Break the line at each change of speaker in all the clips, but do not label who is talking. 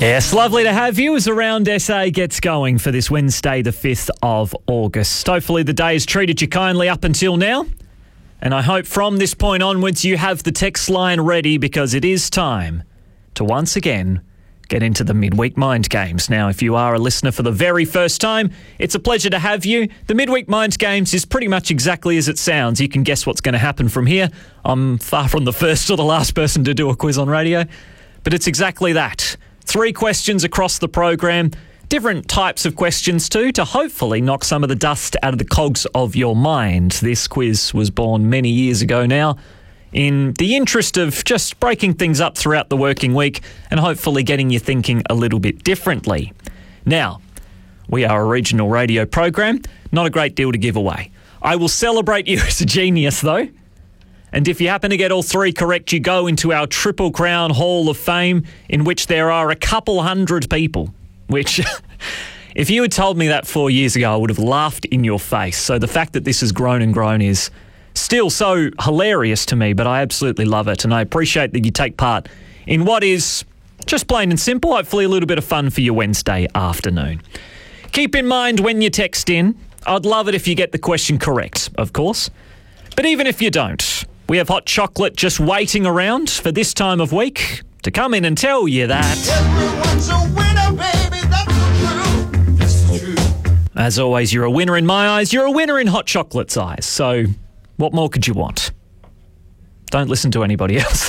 Yes, lovely to have you as Around SA gets going for this Wednesday, the 5th of August. Hopefully the day has treated you kindly up until now. And I hope from this point onwards you have the text line ready, because it is time to once again get into the Midweek Mind Games. Now, if you are a listener for the very first time, it's a pleasure to have you. The Midweek Mind Games is pretty much exactly as it sounds. You can guess what's going to happen from here. I'm far from the first or the last person to do a quiz on radio, but it's exactly that. 3 questions across the program, different types of questions too, to hopefully knock some of the dust out of the cogs of your mind. This quiz was born many years ago now, in the interest of just breaking things up throughout the working week and hopefully getting you thinking a little bit differently. Now, we are a regional radio program, not a great deal to give away. I will celebrate you as a genius though. And if you happen to get all 3 correct, you go into our Triple Crown Hall of Fame, in which there are a couple hundred people, which if you had told me that 4 years ago, I would have laughed in your face. So the fact that this has grown and grown is still so hilarious to me, but I absolutely love it. And I appreciate that you take part in what is just plain and simple, hopefully a little bit of fun for your Wednesday afternoon. Keep in mind when you text in, I'd love it if you get the question correct, of course. But even if you don't, we have hot chocolate just waiting around for this time of week to come in and tell you that everyone's a winner, baby, that's the truth. As always, you're a winner in my eyes. You're a winner in hot chocolate's eyes. So what more could you want? Don't listen to anybody else.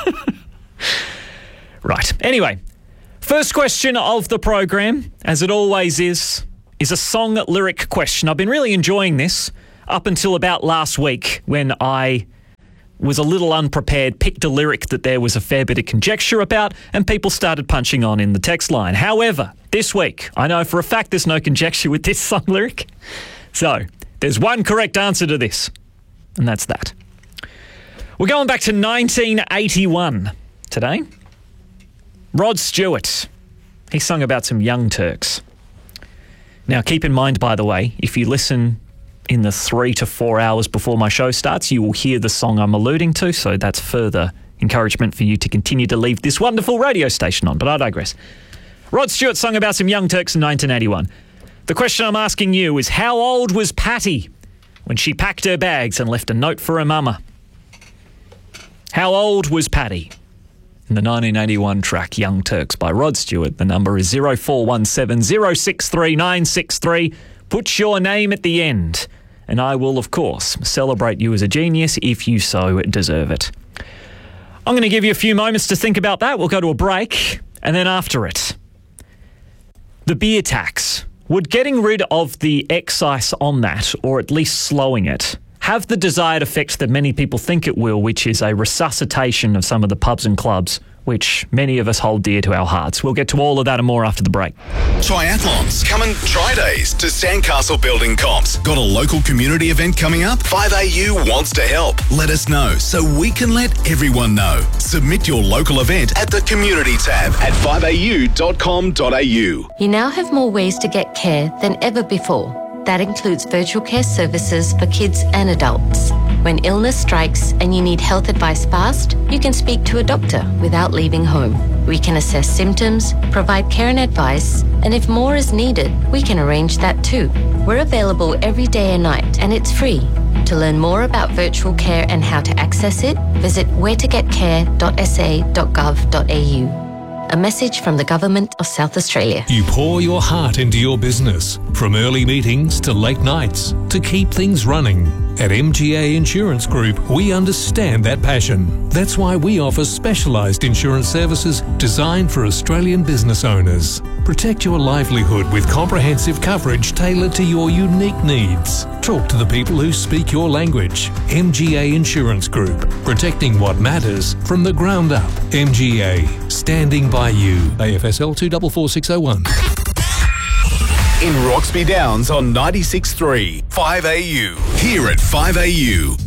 Right. Anyway, first question of the program, as it always is a song lyric question. I've been really enjoying this up until about last week, when I was a little unprepared, picked a lyric that there was a fair bit of conjecture about, and people started punching on in the text line. However, this week, I know for a fact there's no conjecture with this song lyric. So, there's one correct answer to this, and that's that. We're going back to 1981 today. Rod Stewart, he sung about some Young Turks. Now, keep in mind, by the way, if you listen in the 3 to 4 hours before my show starts, you will hear the song I'm alluding to, so that's further encouragement for you to continue to leave this wonderful radio station on, but I digress. Rod Stewart sung about some Young Turks in 1981. The question I'm asking you is, how old was Patty when she packed her bags and left a note for her mama? How old was Patty? In the 1981 track Young Turks by Rod Stewart, the number is 0417 063 963. Put your name at the end, and I will, of course, celebrate you as a genius if you so deserve it. I'm going to give you a few moments to think about that. We'll go to a break, and then after it, the beer tax. Would getting rid of the excise on that, or at least slowing it, have the desired effect that many people think it will, which is a resuscitation of some of the pubs and clubs, which many of us hold dear to our hearts? We'll get to all of that and more after the break.
Triathlons. Come and try days to Sandcastle Building Comps. Got a local community event coming up? 5AU wants to help. Let us know so we can let everyone know. Submit your local event at the community tab at 5au.com.au.
You now have more ways to get care than ever before. That includes virtual care services for kids and adults. When illness strikes and you need health advice fast, you can speak to a doctor without leaving home. We can assess symptoms, provide care and advice, and if more is needed, we can arrange that too. We're available every day and night, and it's free. To learn more about virtual care and how to access it, visit wheretogetcare.sa.gov.au. A message from the Government of South Australia.
You pour your heart into your business, from early meetings to late nights, to keep things running. At MGA Insurance Group, we understand that passion. That's why we offer specialised insurance services designed for Australian business owners. Protect your livelihood with comprehensive coverage tailored to your unique needs. Talk to the people who speak your language. MGA Insurance Group, protecting what matters from the ground up. MGA, standing by you. AFSL 244601.
In Roxby Downs on 96.3, 5AU. Here at 5AU,